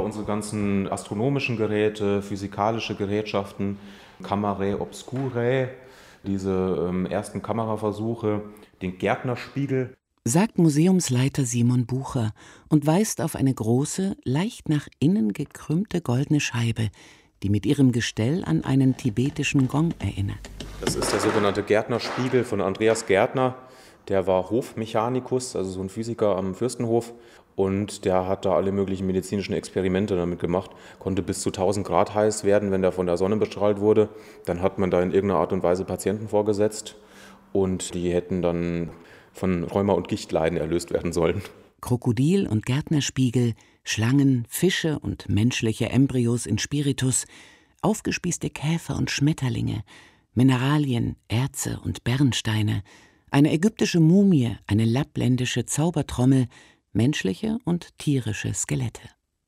unsere ganzen astronomischen Geräte, physikalische Gerätschaften, Camerae Obscurae, diese ersten Kameraversuche, den Gärtnerspiegel. Sagt Museumsleiter Simon Bucher und weist auf eine große, leicht nach innen gekrümmte goldene Scheibe, die mit ihrem Gestell an einen tibetischen Gong erinnert. Das ist der sogenannte Gärtnerspiegel von Andreas Gärtner. Der war Hofmechanikus, also so ein Physiker am Fürstenhof. Und der hat da alle möglichen medizinischen Experimente damit gemacht. Konnte bis zu 1000 Grad heiß werden, wenn der von der Sonne bestrahlt wurde. Dann hat man da in irgendeiner Art und Weise Patienten vorgesetzt. Und die hätten dann von Rheuma- und Gichtleiden erlöst werden sollen. Krokodil- und Gärtnerspiegel, Schlangen, Fische und menschliche Embryos in Spiritus, aufgespießte Käfer und Schmetterlinge, Mineralien, Erze und Bernsteine, eine ägyptische Mumie, eine lappländische Zaubertrommel, menschliche und tierische Skelette.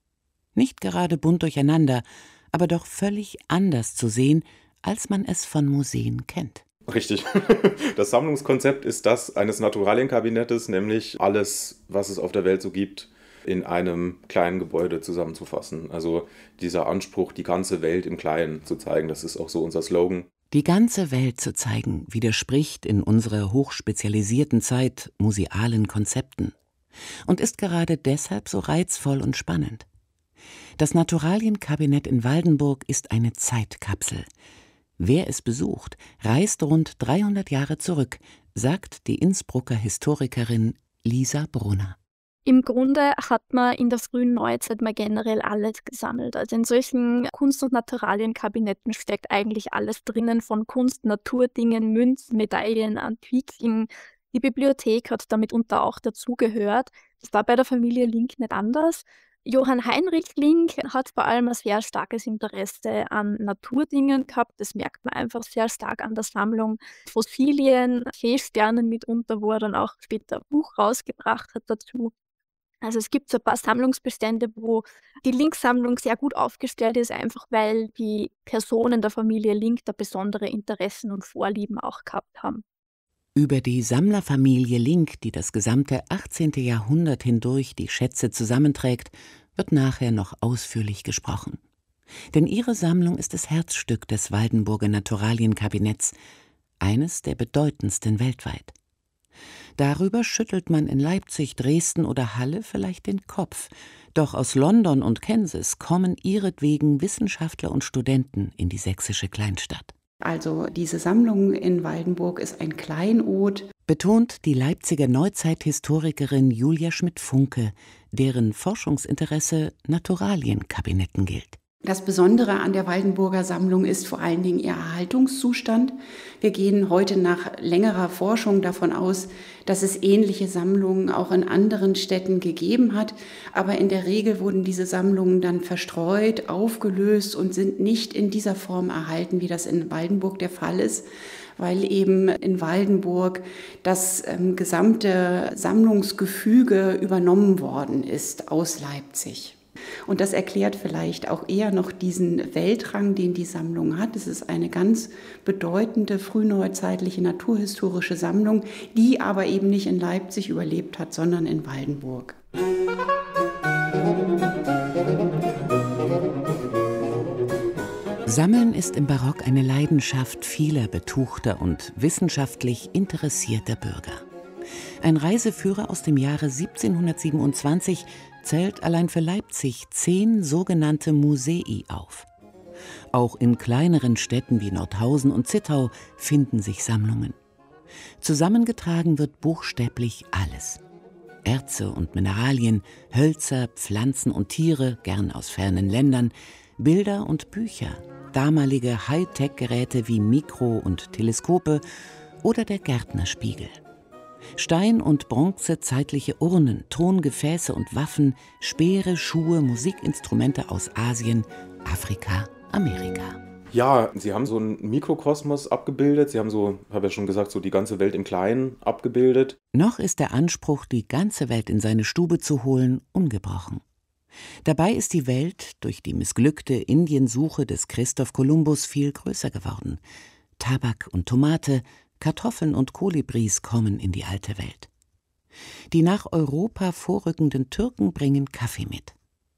Nicht gerade bunt durcheinander, aber doch völlig anders zu sehen, als man es von Museen kennt. Richtig. Das Sammlungskonzept ist das eines Naturalienkabinettes, nämlich alles, was es auf der Welt so gibt, in einem kleinen Gebäude zusammenzufassen. Also dieser Anspruch, die ganze Welt im Kleinen zu zeigen, das ist auch so unser Slogan. Die ganze Welt zu zeigen, widerspricht in unserer hochspezialisierten Zeit musealen Konzepten und ist gerade deshalb so reizvoll und spannend. Das Naturalienkabinett in Waldenburg ist eine Zeitkapsel. Wer es besucht, reist rund 300 Jahre zurück, sagt die Innsbrucker Historikerin Lisa Brunner. Im Grunde hat man in der frühen Neuzeit mal generell alles gesammelt. Also in solchen Kunst- und Naturalienkabinetten steckt eigentlich alles drinnen, von Kunst, Naturdingen, Münzen, Medaillen, Antiken. Die Bibliothek hat damit unter auch dazugehört. Das war bei der Familie Link nicht anders. Johann Heinrich Link hat vor allem ein sehr starkes Interesse an Naturdingen gehabt. Das merkt man einfach sehr stark an der Sammlung. Fossilien, Seesterne mitunter, wo er dann auch später ein Buch rausgebracht hat dazu. Also es gibt so ein paar Sammlungsbestände, wo die Link-Sammlung sehr gut aufgestellt ist, einfach weil die Personen der Familie Link da besondere Interessen und Vorlieben auch gehabt haben. Über die Sammlerfamilie Link, die das gesamte 18. Jahrhundert hindurch die Schätze zusammenträgt, wird nachher noch ausführlich gesprochen. Denn ihre Sammlung ist das Herzstück des Waldenburger Naturalienkabinetts, eines der bedeutendsten weltweit. Darüber schüttelt man in Leipzig, Dresden oder Halle vielleicht den Kopf, doch aus London und Kansas kommen ihretwegen Wissenschaftler und Studenten in die sächsische Kleinstadt. Also diese Sammlung in Waldenburg ist ein Kleinod, betont die Leipziger Neuzeithistorikerin Julia Schmidt-Funke, deren Forschungsinteresse Naturalienkabinetten gilt. Das Besondere an der Waldenburger Sammlung ist vor allen Dingen ihr Erhaltungszustand. Wir gehen heute nach längerer Forschung davon aus, dass es ähnliche Sammlungen auch in anderen Städten gegeben hat. Aber in der Regel wurden diese Sammlungen dann verstreut, aufgelöst und sind nicht in dieser Form erhalten, wie das in Waldenburg der Fall ist, weil eben in Waldenburg das gesamte Sammlungsgefüge übernommen worden ist aus Leipzig. Und das erklärt vielleicht auch eher noch diesen Weltrang, den die Sammlung hat. Es ist eine ganz bedeutende frühneuzeitliche naturhistorische Sammlung, die aber eben nicht in Leipzig überlebt hat, sondern in Waldenburg. Sammeln ist im Barock eine Leidenschaft vieler betuchter und wissenschaftlich interessierter Bürger. Ein Reiseführer aus dem Jahre 1727 zählt allein für Leipzig 10 sogenannte Musei auf. Auch in kleineren Städten wie Nordhausen und Zittau finden sich Sammlungen. Zusammengetragen wird buchstäblich alles. Erze und Mineralien, Hölzer, Pflanzen und Tiere, gern aus fernen Ländern, Bilder und Bücher, damalige Hightech-Geräte wie Mikro- und Teleskope oder der Gärtnerspiegel. Stein- und bronzezeitliche Urnen, Tongefäße und Waffen, Speere, Schuhe, Musikinstrumente aus Asien, Afrika, Amerika. Ja, sie haben so einen Mikrokosmos abgebildet. Sie haben so, habe ja schon gesagt, so die ganze Welt im Kleinen abgebildet. Noch ist der Anspruch, die ganze Welt in seine Stube zu holen, ungebrochen. Dabei ist die Welt durch die missglückte Indiensuche des Christoph Kolumbus viel größer geworden. Tabak und Tomate, Kartoffeln und Kolibris kommen in die alte Welt. Die nach Europa vorrückenden Türken bringen Kaffee mit.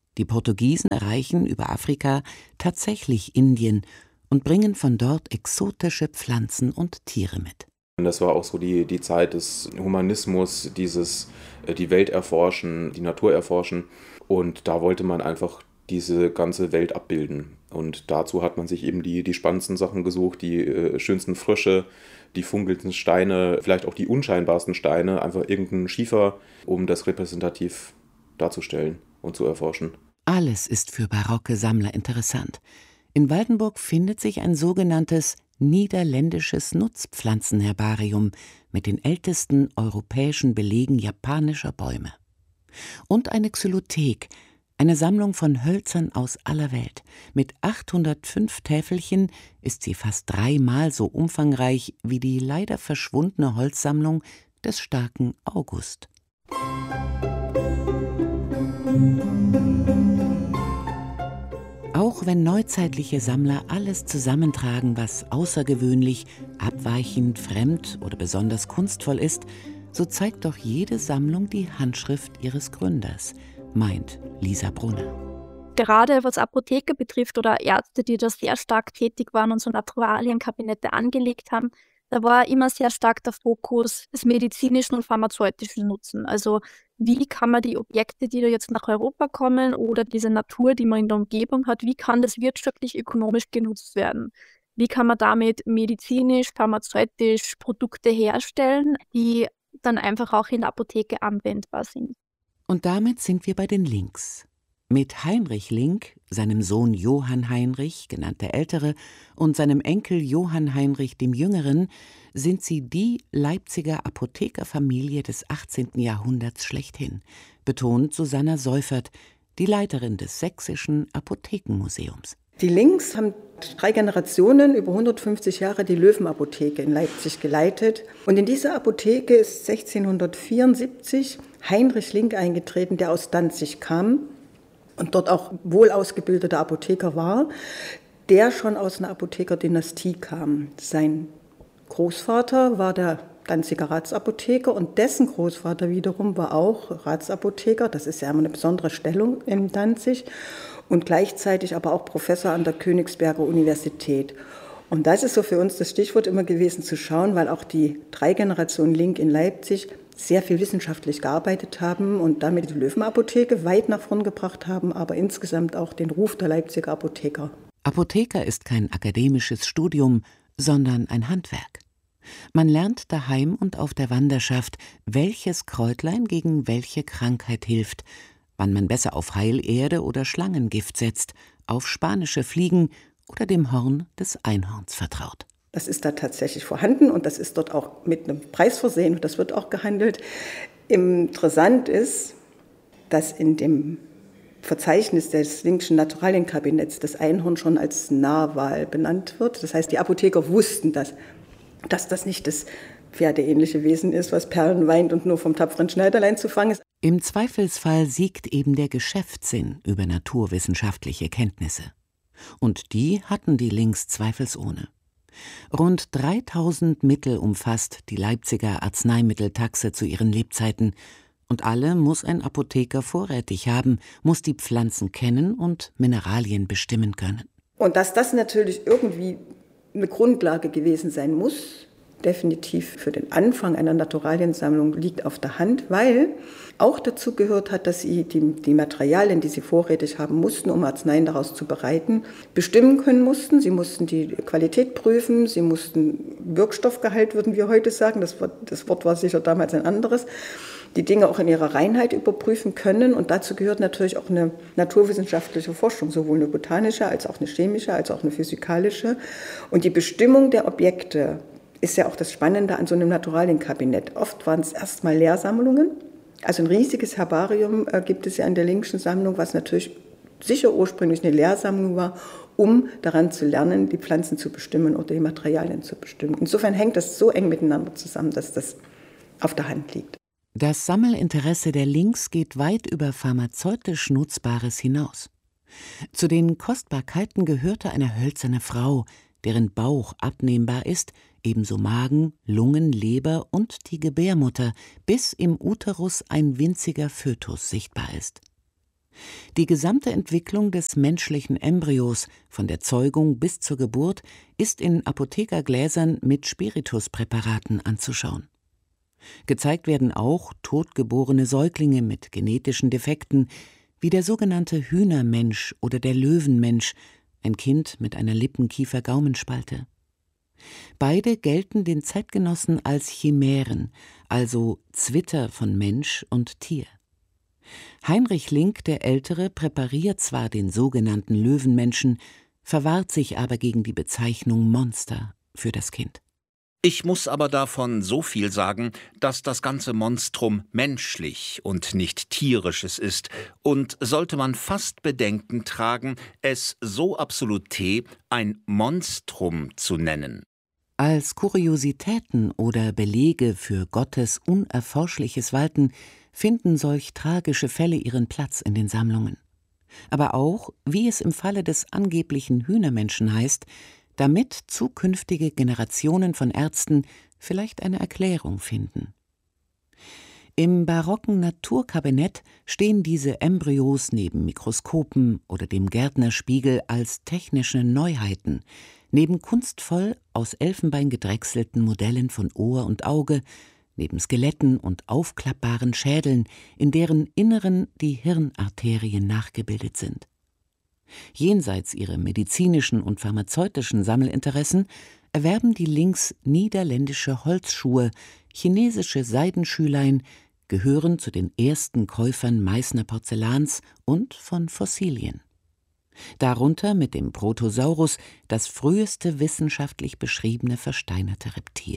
Die Portugiesen erreichen über Afrika tatsächlich Indien und bringen von dort exotische Pflanzen und Tiere mit. Das war auch so die Zeit des Humanismus, die Welt erforschen, die Natur erforschen. Und da wollte man einfach diese ganze Welt abbilden. Und dazu hat man sich eben die spannendsten Sachen gesucht, die schönsten Frösche, die funkelndsten Steine, vielleicht auch die unscheinbarsten Steine, einfach irgendeinen Schiefer, um das repräsentativ darzustellen und zu erforschen. Alles ist für barocke Sammler interessant. In Waldenburg findet sich ein sogenanntes niederländisches Nutzpflanzenherbarium mit den ältesten europäischen Belegen japanischer Bäume. Und eine Xylothek, eine Sammlung von Hölzern aus aller Welt. Mit 805 Täfelchen ist sie fast 3-mal so umfangreich wie die leider verschwundene Holzsammlung des starken August. Auch wenn neuzeitliche Sammler alles zusammentragen, was außergewöhnlich, abweichend, fremd oder besonders kunstvoll ist, so zeigt doch jede Sammlung die Handschrift ihres Gründers, meint Lisa Brunner. Gerade was Apotheker betrifft oder Ärzte, die da sehr stark tätig waren und so Naturalienkabinette angelegt haben, da war immer sehr stark der Fokus des medizinischen und pharmazeutischen Nutzen. Also wie kann man die Objekte, die da jetzt nach Europa kommen oder diese Natur, die man in der Umgebung hat, wie kann das wirtschaftlich, ökonomisch genutzt werden? Wie kann man damit medizinisch, pharmazeutisch Produkte herstellen, die dann einfach auch in der Apotheke anwendbar sind? Und damit sind wir bei den Links. Mit Heinrich Link, seinem Sohn Johann Heinrich, genannt der Ältere, und seinem Enkel Johann Heinrich dem Jüngeren sind sie die Leipziger Apothekerfamilie des 18. Jahrhunderts schlechthin, betont Susanna Seufert, die Leiterin des Sächsischen Apothekenmuseums. Die Links haben 3 Generationen, über 150 Jahre, die Löwenapotheke in Leipzig geleitet. Und in diese Apotheke ist 1674 Heinrich Link eingetreten, der aus Danzig kam und dort auch wohl ausgebildeter Apotheker war, der schon aus einer Apothekerdynastie kam. Sein Großvater war der Danziger Ratsapotheker und dessen Großvater wiederum war auch Ratsapotheker. Das ist ja immer eine besondere Stellung in Danzig und gleichzeitig aber auch Professor an der Königsberger Universität. Und das ist so für uns das Stichwort immer gewesen, zu schauen, weil auch die 3 Generationen Link in Leipzig sehr viel wissenschaftlich gearbeitet haben und damit die Löwenapotheke weit nach vorn gebracht haben, aber insgesamt auch den Ruf der Leipziger Apotheker. Apotheker ist kein akademisches Studium, sondern ein Handwerk. Man lernt daheim und auf der Wanderschaft, welches Kräutlein gegen welche Krankheit hilft, wann man besser auf Heilerde oder Schlangengift setzt, auf spanische Fliegen oder dem Horn des Einhorns vertraut. Das ist da tatsächlich vorhanden und das ist dort auch mit einem Preis versehen und das wird auch gehandelt. Interessant ist, dass in dem Verzeichnis des Linkschen Naturalienkabinetts das Einhorn schon als Narwal benannt wird. Das heißt, die Apotheker wussten dass das nicht das pferdeähnliche Wesen ist, was Perlen weint und nur vom tapferen Schneiderlein zu fangen ist. Im Zweifelsfall siegt eben der Geschäftssinn über naturwissenschaftliche Kenntnisse. Und die hatten die Links zweifelsohne. Rund 3000 Mittel umfasst die Leipziger Arzneimitteltaxe zu ihren Lebzeiten. Und alle muss ein Apotheker vorrätig haben, muss die Pflanzen kennen und Mineralien bestimmen können. Und dass das natürlich irgendwie eine Grundlage gewesen sein muss, definitiv für den Anfang einer Naturaliensammlung, liegt auf der Hand, weil auch dazu gehört hat, dass sie die Materialien, die sie vorrätig haben mussten, um Arzneien daraus zu bereiten, bestimmen können mussten. Sie mussten die Qualität prüfen, sie mussten Wirkstoffgehalt, würden wir heute sagen, das Wort war sicher damals ein anderes, die Dinge auch in ihrer Reinheit überprüfen können. Und dazu gehört natürlich auch eine naturwissenschaftliche Forschung, sowohl eine botanische als auch eine chemische, als auch eine physikalische. Und die Bestimmung der Objekte ist ja auch das Spannende an so einem Naturalienkabinett. Oft waren es erstmal Lehrsammlungen. Also ein riesiges Herbarium gibt es ja in der Linkschen Sammlung, was natürlich sicher ursprünglich eine Lehrsammlung war, um daran zu lernen, die Pflanzen zu bestimmen oder die Materialien zu bestimmen. Insofern hängt das so eng miteinander zusammen, dass das auf der Hand liegt. Das Sammelinteresse der Links geht weit über pharmazeutisch Nutzbares hinaus. Zu den Kostbarkeiten gehörte eine hölzerne Frau, deren Bauch abnehmbar ist, ebenso Magen, Lungen, Leber und die Gebärmutter, bis im Uterus ein winziger Fötus sichtbar ist. Die gesamte Entwicklung des menschlichen Embryos, von der Zeugung bis zur Geburt, ist in Apothekergläsern mit Spirituspräparaten anzuschauen. Gezeigt werden auch totgeborene Säuglinge mit genetischen Defekten, wie der sogenannte Hühnermensch oder der Löwenmensch, ein Kind mit einer Lippenkiefer-Gaumenspalte. Beide gelten den Zeitgenossen als Chimären, also Zwitter von Mensch und Tier. Heinrich Link der Ältere präpariert zwar den sogenannten Löwenmenschen, verwahrt sich aber gegen die Bezeichnung Monster für das Kind. Ich muss aber davon so viel sagen, dass das ganze Monstrum menschlich und nicht tierisches ist, und sollte man fast Bedenken tragen, es so absolute ein Monstrum zu nennen. Als Kuriositäten oder Belege für Gottes unerforschliches Walten finden solch tragische Fälle ihren Platz in den Sammlungen. Aber auch, wie es im Falle des angeblichen Hühnermenschen heißt, damit zukünftige Generationen von Ärzten vielleicht eine Erklärung finden. Im barocken Naturkabinett stehen diese Embryos neben Mikroskopen oder dem Gärtnerspiegel als technische Neuheiten, neben kunstvoll aus Elfenbein gedrechselten Modellen von Ohr und Auge, neben Skeletten und aufklappbaren Schädeln, in deren Inneren die Hirnarterien nachgebildet sind. Jenseits ihrer medizinischen und pharmazeutischen Sammelinteressen erwerben die Links niederländische Holzschuhe, chinesische Seidenschülein, gehören zu den ersten Käufern Meißner Porzellans und von Fossilien. Darunter mit dem Protosaurus das früheste wissenschaftlich beschriebene versteinerte Reptil.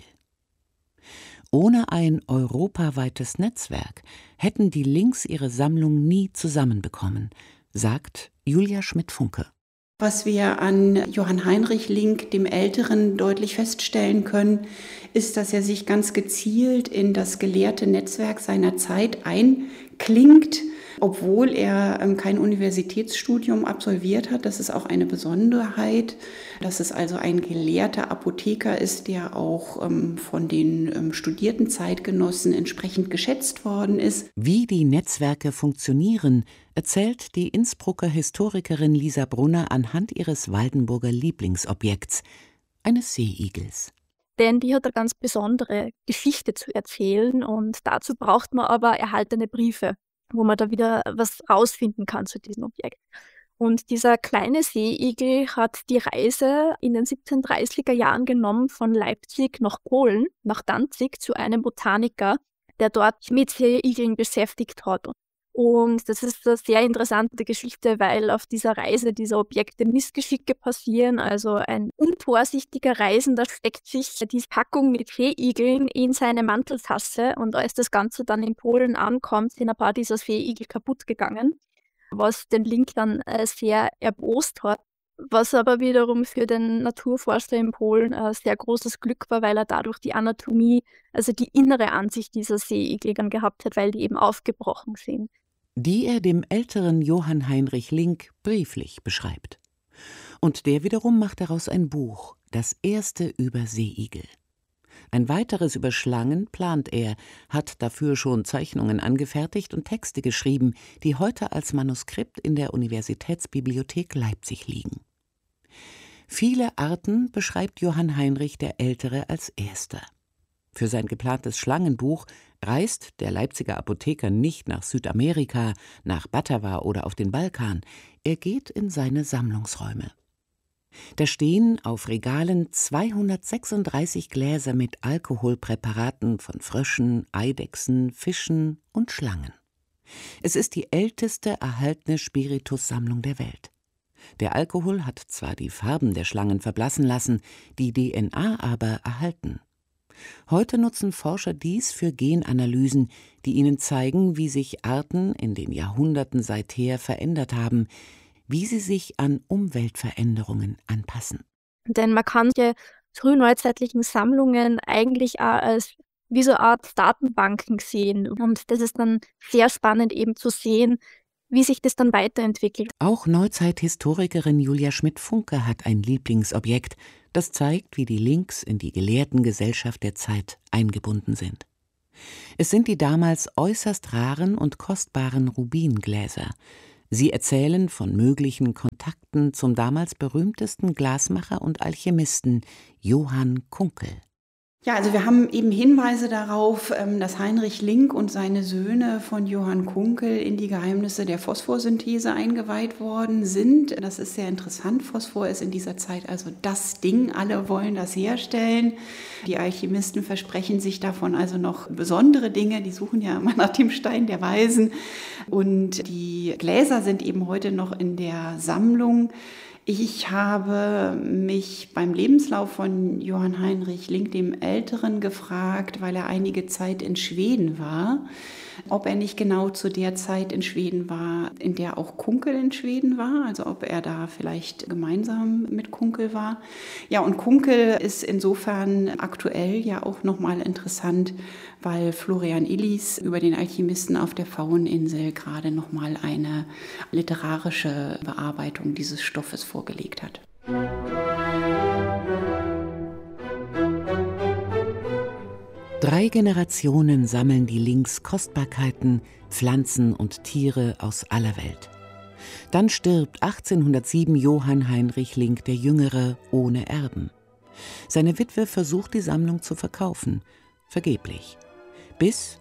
Ohne ein europaweites Netzwerk hätten die Links ihre Sammlung nie zusammenbekommen, sagt Julia Schmidt-Funke. Was wir an Johann Heinrich Link, dem Älteren, deutlich feststellen können, ist, dass er sich ganz gezielt in das gelehrte Netzwerk seiner Zeit einklingt, obwohl er kein Universitätsstudium absolviert hat. Das ist auch eine Besonderheit, dass es also ein gelehrter Apotheker ist, der auch von den studierten Zeitgenossen entsprechend geschätzt worden ist. Wie die Netzwerke funktionieren, erzählt die Innsbrucker Historikerin Lisa Brunner anhand ihres Waldenburger Lieblingsobjekts, eines Seeigels. Denn die hat eine ganz besondere Geschichte zu erzählen, und dazu braucht man aber erhaltene Briefe, wo man da wieder was rausfinden kann zu diesem Objekt. Und dieser kleine Seeigel hat die Reise in den 1730er Jahren genommen von Leipzig nach Polen, nach Danzig, zu einem Botaniker, der dort mit Seeigeln beschäftigt hat. Und das ist eine sehr interessante Geschichte, weil auf dieser Reise dieser Objekte Missgeschicke passieren. Also ein unvorsichtiger Reisender steckt sich diese Packung mit Seeigeln in seine Manteltasse, und als das Ganze dann in Polen ankommt, sind ein paar dieser Seeigel kaputt gegangen, was den Link dann sehr erbost hat. Was aber wiederum für den Naturforscher in Polen ein sehr großes Glück war, weil er dadurch die Anatomie, also die innere Ansicht dieser Seeigel dann gehabt hat, weil die eben aufgebrochen sind. Die er dem älteren Johann Heinrich Link brieflich beschreibt. Und der wiederum macht daraus ein Buch, das erste über Seeigel. Ein weiteres über Schlangen plant er, hat dafür schon Zeichnungen angefertigt und Texte geschrieben, die heute als Manuskript in der Universitätsbibliothek Leipzig liegen. Viele Arten beschreibt Johann Heinrich der Ältere als erster. Für sein geplantes Schlangenbuch reist der Leipziger Apotheker nicht nach Südamerika, nach Batava oder auf den Balkan. Er geht in seine Sammlungsräume. Da stehen auf Regalen 236 Gläser mit Alkoholpräparaten von Fröschen, Eidechsen, Fischen und Schlangen. Es ist die älteste erhaltene Spiritussammlung der Welt. Der Alkohol hat zwar die Farben der Schlangen verblassen lassen, die DNA aber erhalten. Heute nutzen Forscher dies für Genanalysen, die ihnen zeigen, wie sich Arten in den Jahrhunderten seither verändert haben, wie sie sich an Umweltveränderungen anpassen. Denn man kann die frühneuzeitlichen Sammlungen eigentlich auch als wie so eine Art Datenbanken sehen. Und das ist dann sehr spannend eben zu sehen, wie sich das dann weiterentwickelt. Auch Neuzeithistorikerin Julia Schmidt-Funke hat ein Lieblingsobjekt, das zeigt, wie die Links in die Gelehrtengesellschaft der Zeit eingebunden sind. Es sind die damals äußerst raren und kostbaren Rubingläser. Sie erzählen von möglichen Kontakten zum damals berühmtesten Glasmacher und Alchemisten Johann Kunkel. Ja, also wir haben eben Hinweise darauf, dass Heinrich Link und seine Söhne von Johann Kunkel in die Geheimnisse der Phosphorsynthese eingeweiht worden sind. Das ist sehr interessant. Phosphor ist in dieser Zeit also das Ding. Alle wollen das herstellen. Die Alchemisten versprechen sich davon also noch besondere Dinge. Die suchen ja immer nach dem Stein der Weisen. Und die Gläser sind eben heute noch in der Sammlung. Ich habe mich beim Lebenslauf von Johann Heinrich Link dem Älteren gefragt, weil er einige Zeit in Schweden war, ob er nicht genau zu der Zeit in Schweden war, in der auch Kunkel in Schweden war, also ob er da vielleicht gemeinsam mit Kunkel war. Ja, und Kunkel ist insofern aktuell ja auch nochmal interessant, weil Florian Illies über den Alchemisten auf der Pfaueninsel gerade nochmal eine literarische Bearbeitung dieses Stoffes vorgelegt hat. Drei Generationen sammeln die Links Kostbarkeiten, Pflanzen und Tiere aus aller Welt. Dann stirbt 1807 Johann Heinrich Link der Jüngere ohne Erben. Seine Witwe versucht, die Sammlung zu verkaufen, vergeblich. Bis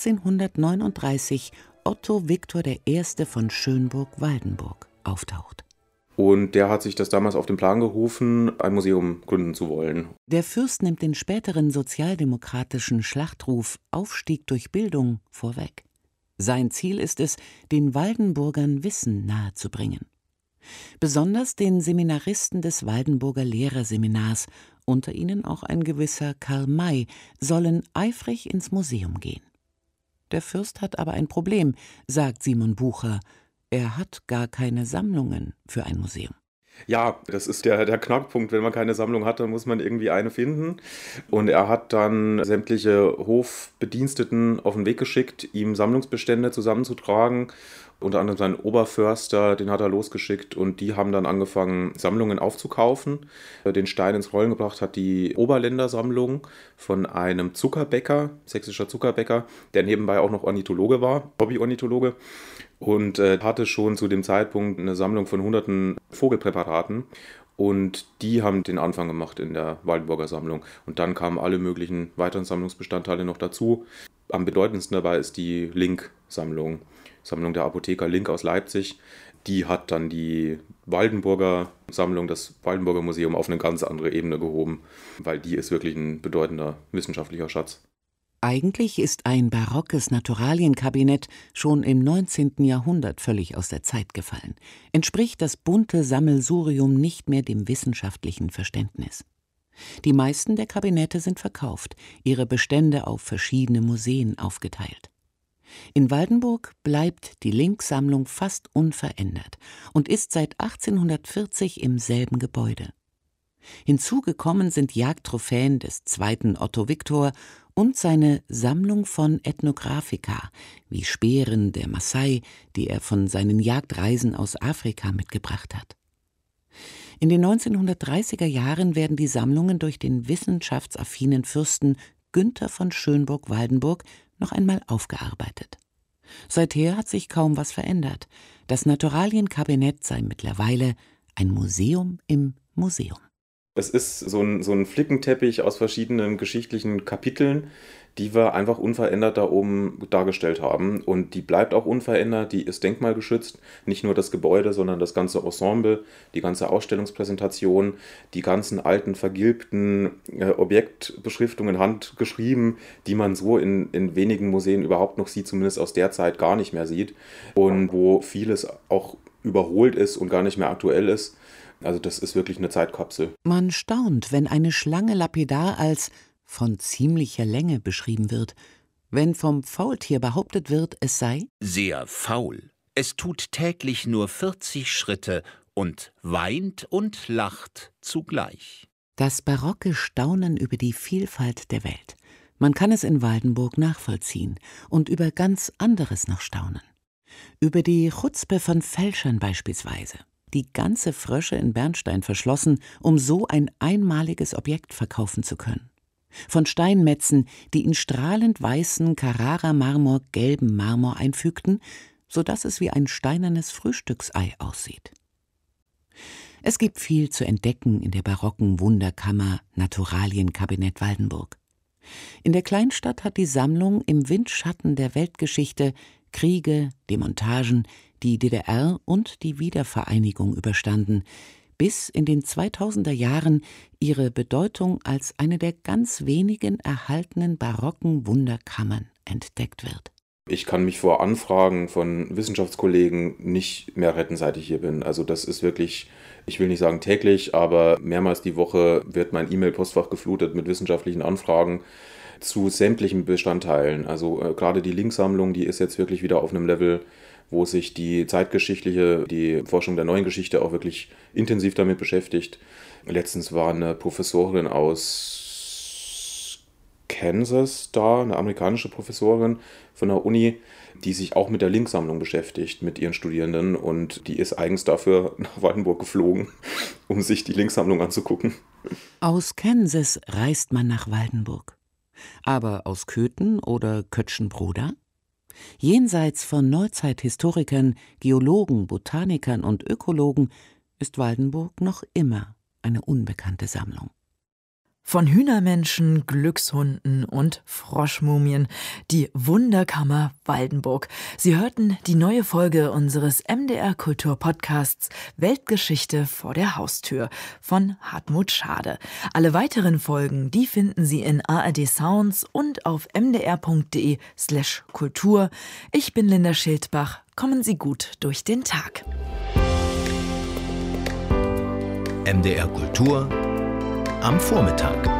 1839 Otto Viktor I. von Schönburg-Waldenburg auftaucht. Und der hat sich das damals auf den Plan gerufen, ein Museum gründen zu wollen. Der Fürst nimmt den späteren sozialdemokratischen Schlachtruf Aufstieg durch Bildung vorweg. Sein Ziel ist es, den Waldenburgern Wissen nahezubringen. Besonders den Seminaristen des Waldenburger Lehrerseminars, unter ihnen auch ein gewisser Karl May, sollen eifrig ins Museum gehen. Der Fürst hat aber ein Problem, sagt Simon Bucher. Er hat gar keine Sammlungen für ein Museum. Ja, das ist der Knackpunkt. Wenn man keine Sammlung hat, dann muss man irgendwie eine finden. Und er hat dann sämtliche Hofbediensteten auf den Weg geschickt, ihm Sammlungsbestände zusammenzutragen. Unter anderem seinen Oberförster, den hat er losgeschickt und die haben dann angefangen, Sammlungen aufzukaufen. Den Stein ins Rollen gebracht hat die Oberländer-Sammlung von einem Zuckerbäcker, sächsischer Zuckerbäcker, der nebenbei auch noch Ornithologe war, Hobby-Ornithologe. Und hatte schon zu dem Zeitpunkt eine Sammlung von hunderten Vogelpräparaten. Und die haben den Anfang gemacht in der Waldenburger Sammlung. Und dann kamen alle möglichen weiteren Sammlungsbestandteile noch dazu. Am bedeutendsten dabei ist die Link-Sammlung. Sammlung der Apotheker Link aus Leipzig. Die hat dann die Waldenburger Sammlung, das Waldenburger Museum, auf eine ganz andere Ebene gehoben. Weil die ist wirklich ein bedeutender wissenschaftlicher Schatz. Eigentlich ist ein barockes Naturalienkabinett schon im 19. Jahrhundert völlig aus der Zeit gefallen. Entspricht das bunte Sammelsurium nicht mehr dem wissenschaftlichen Verständnis. Die meisten der Kabinette sind verkauft, ihre Bestände auf verschiedene Museen aufgeteilt. In Waldenburg bleibt die Link-Sammlung fast unverändert und ist seit 1840 im selben Gebäude. Hinzugekommen sind Jagdtrophäen des zweiten Otto Viktor und seine Sammlung von Ethnographika, wie Speeren der Maasai, die er von seinen Jagdreisen aus Afrika mitgebracht hat. In den 1930er Jahren werden die Sammlungen durch den wissenschaftsaffinen Fürsten Günther von Schönburg-Waldenburg noch einmal aufgearbeitet. Seither hat sich kaum was verändert. Das Naturalienkabinett sei mittlerweile ein Museum im Museum. Es ist so ein Flickenteppich aus verschiedenen geschichtlichen Kapiteln, die wir einfach unverändert da oben dargestellt haben. Und die bleibt auch unverändert, die ist denkmalgeschützt. Nicht nur das Gebäude, sondern das ganze Ensemble, die ganze Ausstellungspräsentation, die ganzen alten, vergilbten Objektbeschriftungen handgeschrieben, die man so in wenigen Museen überhaupt noch sieht, zumindest aus der Zeit gar nicht mehr sieht. Und wo vieles auch überholt ist und gar nicht mehr aktuell ist. Also das ist wirklich eine Zeitkapsel. Man staunt, wenn eine Schlange lapidar als von ziemlicher Länge beschrieben wird, wenn vom Faultier behauptet wird, es sei sehr faul. Es tut täglich nur 40 Schritte und weint und lacht zugleich. Das barocke Staunen über die Vielfalt der Welt. Man kann es in Waldenburg nachvollziehen und über ganz anderes noch staunen. Über die Chutzpe von Fälschern beispielsweise. Die ganze Frösche in Bernstein verschlossen, um so ein einmaliges Objekt verkaufen zu können. Von Steinmetzen, die in strahlend weißen Carrara-Marmor gelben Marmor einfügten sodass es wie ein steinernes Frühstücksei aussieht. Es gibt viel zu entdecken in der barocken Wunderkammer Naturalienkabinett Waldenburg. In der Kleinstadt hat die Sammlung im Windschatten der Weltgeschichte Kriege, Demontagen, die DDR und die Wiedervereinigung überstanden, bis in den 2000er Jahren ihre Bedeutung als eine der ganz wenigen erhaltenen barocken Wunderkammern entdeckt wird. Ich kann mich vor Anfragen von Wissenschaftskollegen nicht mehr retten, seit ich hier bin. Also das ist wirklich, ich will nicht sagen täglich, aber mehrmals die Woche wird mein E-Mail-Postfach geflutet mit wissenschaftlichen Anfragen zu sämtlichen Bestandteilen. Also gerade die Linksammlung, die ist jetzt wirklich wieder auf einem Level, wo sich die die Forschung der neuen Geschichte auch wirklich intensiv damit beschäftigt. Letztens war eine Professorin aus Kansas da, eine amerikanische Professorin von der Uni, die sich auch mit der Linksammlung beschäftigt, mit ihren Studierenden, und die ist eigens dafür nach Waldenburg geflogen, um sich die Linksammlung anzugucken. Aus Kansas reist man nach Waldenburg. Aber aus Köthen oder Kötschenbroda? Jenseits von Neuzeithistorikern, Geologen, Botanikern und Ökologen ist Waldenburg noch immer eine unbekannte Sammlung. Von Hühnermenschen, Glückshunden und Froschmumien, die Wunderkammer Waldenburg. Sie hörten die neue Folge unseres MDR Kultur-Podcasts Weltgeschichte vor der Haustür von Hartmut Schade. Alle weiteren Folgen, die finden Sie in ARD Sounds und auf mdr.de/kultur. Ich bin Linda Schildbach. Kommen Sie gut durch den Tag. MDR Kultur am Vormittag.